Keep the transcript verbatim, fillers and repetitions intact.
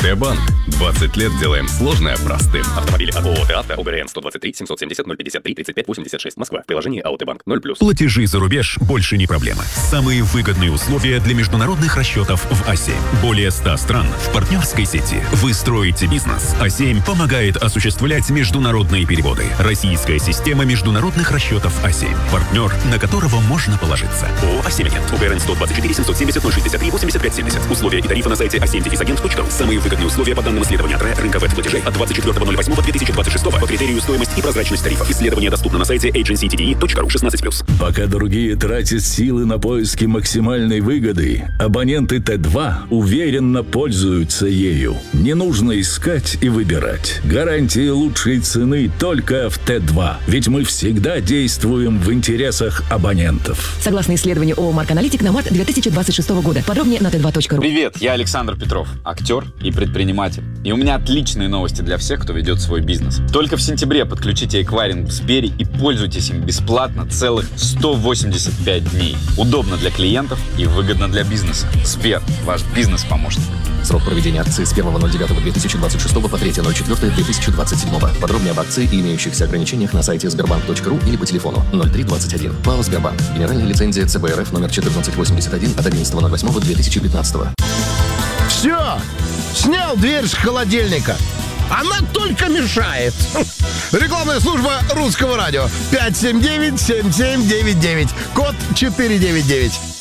АТ-банк. двадцать лет делаем сложное простым. Автомобили от ООО «Авто», ОГРН сто двадцать три семьсот семьдесят ноль пятьдесят три тридцать пять восемьдесят шесть, Москва. В приложении АОТ-банк ноль плюс. Платежи за рубеж больше не проблема. Самые выгодные условия для международных расчетов в А семь. Более ста стран в партнерской сети. Вы строите бизнес. А семь помогает осуществлять международные переводы. Российская система международных расчетов А семь. Партнер, на которого можно положиться. ООО «А семь Агент». ОГРН сто двадцать четыре семьсот семьдесят ноль шестьдесят три восемьдесят пять семьдесят. Условия и тарифы на сайте а семь агент точка ру. Самые выгодные условия по данным исследования АТРЭ рынка веб-платежей от двадцать четвёртого ноль восьмого две тысячи двадцать шестого по критерию стоимость и прозрачность тарифов. Исследование доступно на сайте эйдженси ти ди и точка ру. шестнадцать плюс. Пока другие тратят силы на поиски максимальной выгоды, абоненты Т два уверенно пользуются ею. Не нужно искать и выбирать. Гарантии лучшей цены только в Т два. Ведь мы всегда действуем в интересах абонентов. Согласно исследованию ООО «Марк Аналитик» на март две тысячи двадцать шестого года. Подробнее на тэ два точка ру. Привет, я Александр Петров, актер и предприниматель. И у меня отличные новости для всех, кто ведет свой бизнес. Только в сентябре подключите эквайринг в Сбере и пользуйтесь им бесплатно целых сто восемьдесят пять дней. Удобно для клиентов и выгодно для бизнеса. Сбер, ваш бизнес-помощник. Срок проведения акции с первого ноль девятого две тысячи двадцать шестого по третьего ноль четвёртого две тысячи двадцать седьмого. Подробнее об акции и имеющихся ограничениях на сайте сбербанк точка ру или по телефону ноль три двадцать один. ПАО «Сбербанк». Генеральная лицензия Ц Б Р Ф номер четырнадцать восемьдесят один от одиннадцатого ноль восьмого две тысячи пятнадцатого. Все! Снял дверь с холодильника. Она только мешает. Рекламная служба Русского радио. пять семь девять семь семь девять девять. Код четыре девять девять.